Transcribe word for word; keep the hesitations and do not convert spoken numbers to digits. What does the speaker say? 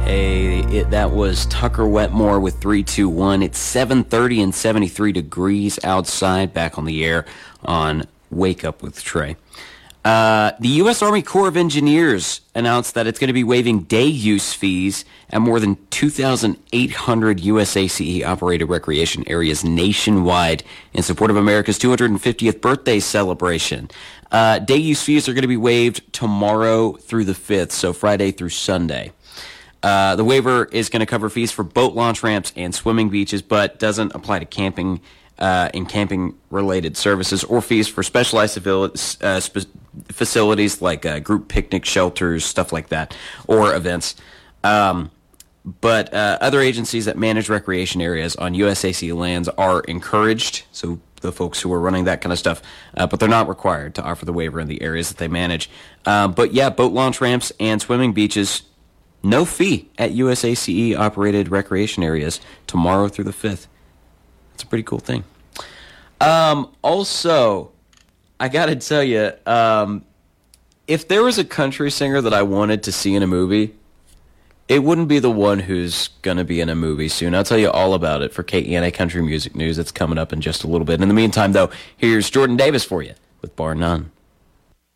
A it, that was Tucker Wetmore with three two one. It's seven thirty and seventy-three degrees outside. Back on the air on Wake Up with Trey. Uh, the U S. Army Corps of Engineers announced that it's going to be waiving day use fees at more than two thousand eight hundred U S A C E-operated recreation areas nationwide in support of America's two hundred fiftieth birthday celebration. Uh, day use fees are going to be waived tomorrow through the fifth, so Friday through Sunday. Uh, the waiver is going to cover fees for boat launch ramps and swimming beaches, but doesn't apply to camping uh, and camping-related services or fees for specialized civil- uh, spe- facilities like uh, group picnic shelters, stuff like that, or events. Um, but uh, other agencies that manage recreation areas on U S A C E lands are encouraged, so the folks who are running that kind of stuff, uh, but they're not required to offer the waiver in the areas that they manage. Uh, but yeah, boat launch ramps and swimming beaches, no fee at U S A C E-operated recreation areas tomorrow through the fifth. That's a pretty cool thing. Um, also, I got to tell you, um, if there was a country singer that I wanted to see in a movie, it wouldn't be the one who's going to be in a movie soon. I'll tell you all about it for K E N A Country Music News. It's coming up in just a little bit. In the meantime, though, here's Jordan Davis for you with Bar None.